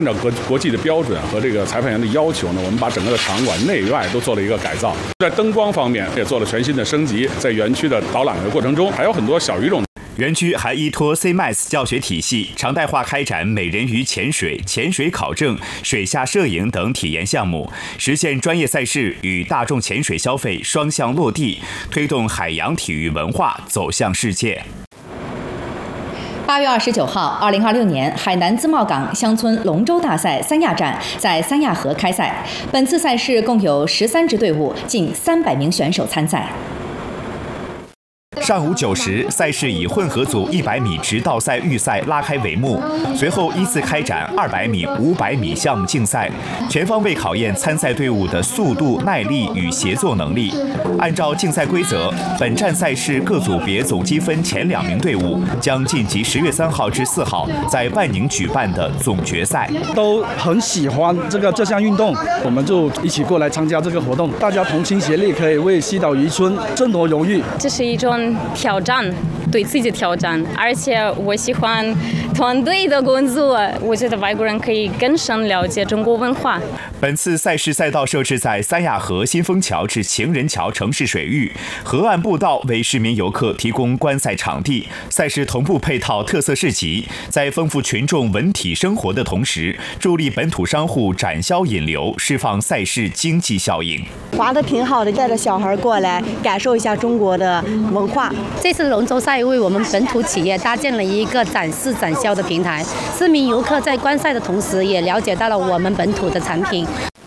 按照国际的标准和这个裁判员的要求呢，我们把整个的场馆内外都做了一个改造，在灯光方面也做了全新的升级。在园区的导览的过程中，还有很多小语种。 园区还依托 CMAS 教学体系，常态化开展美人鱼潜水、潜水考证、水下摄影等体验项目，实现专业赛事与大众潜水消费双向落地，推动海洋体育文化走向世界。 8月29号，2026年海南自贸港乡村龙舟大赛三亚站在三亚河开赛。本次赛事共有13支队伍，近300名选手参赛。 上午9时，赛事以混合组100米直道赛预赛拉开帷幕，随后依次开展200米、500米项目竞赛，全方位考验参赛队伍的速度、耐力与协作能力。按照竞赛规则，本站赛事各组别总积分前2名队伍将晋级10月3号至4号在万宁举办的总决赛。 都很喜欢这项运动，我们就一起过来参加这个活动，大家同心协力，可以为西岛渔村争夺荣誉。 这是一种挑战，对自己的挑战，而且我喜欢团队的工作，我觉得外国人可以更深了解中国文化。 本次赛事赛道设置在三亚河新丰桥至情人桥城市水域，河岸步道为市民游客提供观赛场地。赛事同步配套特色市集，在丰富群众文体生活的同时，助力本土商户展销引流，释放赛事经济效应。 滑得挺好的，带着小孩过来感受一下中国的文化。 这次龙舟赛为我们本土企业搭建了一个展示展销的平台，市民游客在观赛的同时，也了解到了我们本土的产品。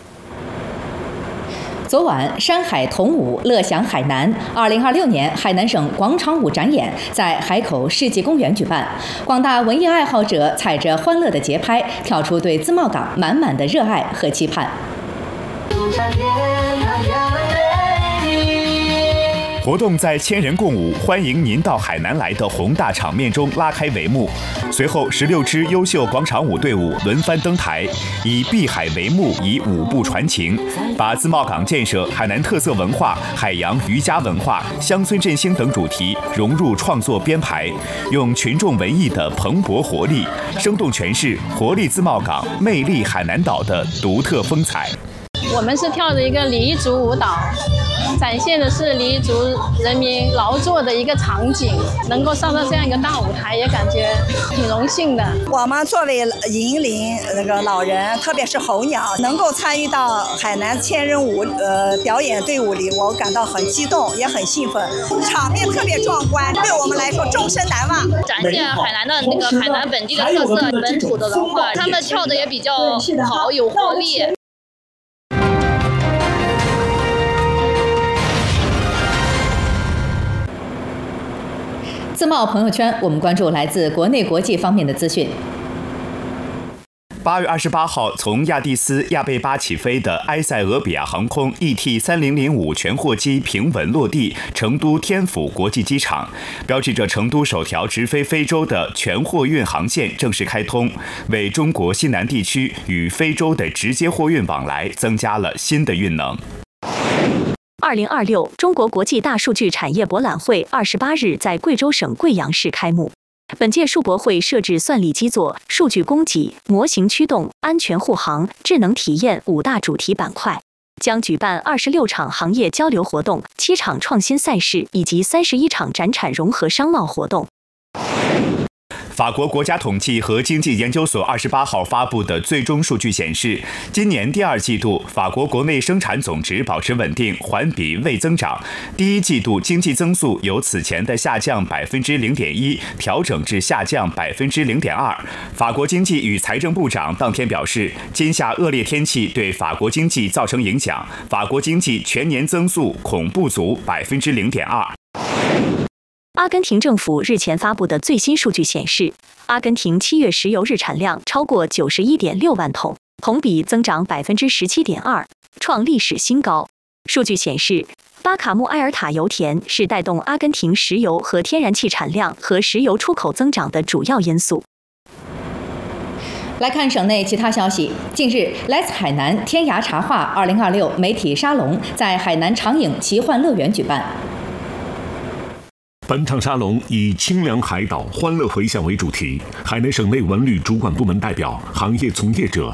昨晚，山海童舞乐享海南2026年海南省广场舞展演在海口世纪公园举办，广大文艺爱好者踩着欢乐的节拍，跳出对自贸港满满的热爱和期盼。 活动在千人共舞、欢迎您到海南来的宏大场面中拉开帷幕。随后，16支优秀广场舞队伍轮番登台，以碧海为幕，以舞步传情，把自贸港建设、海南特色文化、海洋渔家文化、乡村振兴等主题融入创作编排，用群众文艺的蓬勃活力，生动诠释活力自贸港、魅力海南岛的独特风采。 我们是跳的一个黎族舞蹈，展现的是黎族人民劳作的一个场景，能够上到这样一个大舞台，也感觉挺荣幸的。 我们作为引领老人，特别是候鸟，能够参与到海南千人舞表演队伍里，我感到很激动，也很兴奋，场面特别壮观，对我们来说终身难忘。 展现海南的那个海南本地的特色、本土的文化，他们跳的也比较好，有活力。 自贸朋友圈，我们关注来自国内国际方面的资讯。 8月28号，从亚的斯亚贝巴起飞的埃塞俄比亚航空 ET3005全货机平稳落地成都天府国际机场，标志着成都首条直飞非洲的全货运航线正式开通，为中国西南地区与非洲的直接货运往来增加了新的运能。 2026中国国际大数据产业博览会28日在贵州省贵阳市开幕。本届数博会设置算力基座、数据供给、模型驱动、安全护航、智能体验5大主题板块，将举办26场行业交流活动、7场创新赛事以及31场展产融合商贸活动。 法国国家统计和经济研究所28号发布的最终数据显示，今年第2季度法国国内生产总值保持稳定，环比未增长。第1季度经济增速由此前的下降0.1%调整至下降0.2%。法国经济与财政部长当天表示，今夏恶劣天气对法国经济造成影响，法国经济全年增速恐不足0.2%。 阿根廷政府日前发布的最新数据显示，阿根廷7月石油日产量超过91.6万桶，同比增长17.2%，创历史新高。数据显示，巴卡穆埃尔塔油田是带动阿根廷石油和天然气产量和石油出口增长的主要因素。 来看省内其他消息。近日，来自海南天涯茶话2026媒体沙龙在海南长影奇幻乐园举办。 本场沙龙以清凉海岛欢乐回响为主题，海南省内文旅主管部门代表、行业从业者